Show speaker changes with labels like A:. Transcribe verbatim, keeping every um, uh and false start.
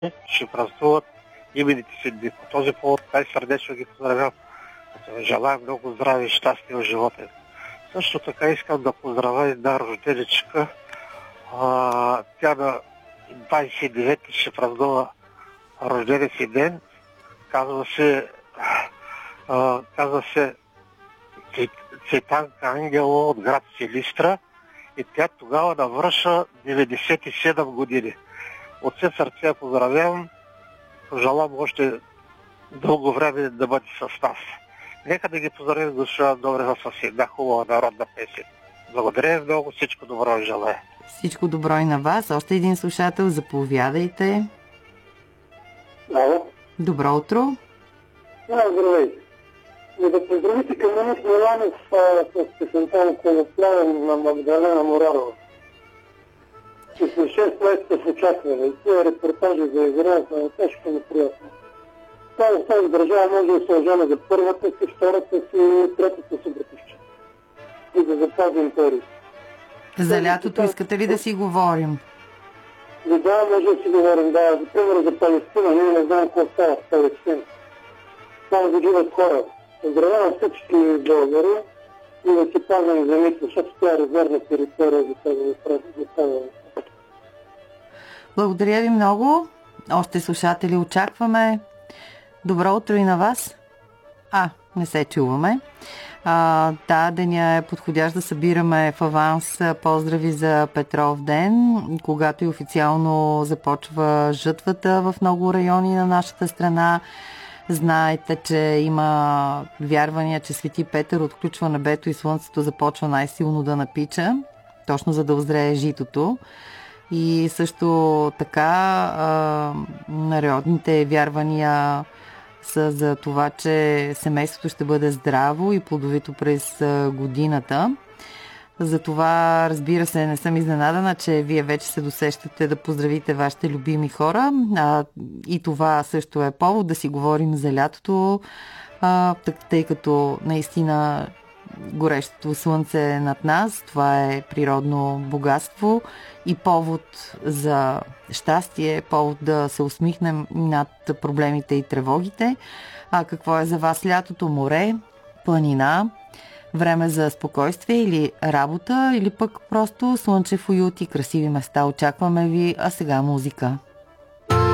A: ще празнуват имените си дни. По този повод най-сърдечно ги поздравям. Желая много здраве и щастие в живота. Също така искам да поздравя една рожденичка. А, тя на двадесет и девети ще празнува рождения си ден. Казва се а, казва се Цветанка Ангелова от град Силистра и тя тогава навърша деветдесет и седем години. От все сърце я поздравявам. Пожелавам още дълго време да бъде с нас. Нека да ги поздравим душа Добрева с една хубава народна песен. Благодаря ви много, всичко добро ви желая.
B: Всичко добро и на вас. Още един слушател, заповядайте.
C: Ало.
B: Добро утро.
C: Да, здравейте. И да поздравите към Мимит Миланов с песента на Колославен на Магдалена Морадова. Че сме шест месеца в очакване. Това репортажа за Израел са тежко неприятно. Тази тази държава може да се ожене за първата си, втората си и третата си братовче. И да запазим пари.
B: За лятото искате ли да си говорим?
C: Да, да, може да си говорим. Да, за пример за Палестина. Ние не знаем какво става в Палестина. Там загиват хора. Поздравявам всички българи и да си пазим земите, защото тя е резервна територия за тази.
B: Благодаря ви много. Още слушатели очакваме. Добро утро и на вас. А, не се чуваме. А, да, деня е подходящ да събираме в аванс поздрави за Петров ден, когато и официално започва жътвата в много райони на нашата страна. Знаете, че има вярвания, че Свети Петър отключва небето и слънцето започва най-силно да напича, точно за да озрее житото. И също така а, народните вярвания са за това, че семейството ще бъде здраво и плодовито през годината. Затова, разбира се, не съм изненадана, че вие вече се досещате да поздравите вашите любими хора. А, и това също е повод да си говорим за лятото, а, тъй като наистина горещото слънце е над нас. Това е природно богатство и повод за щастие, повод да се усмихнем над проблемите и тревогите. А какво е за вас лятото? Море, планина, време за спокойствие или работа, или пък просто слънчев уют и красиви места. Очакваме ви, а сега музика.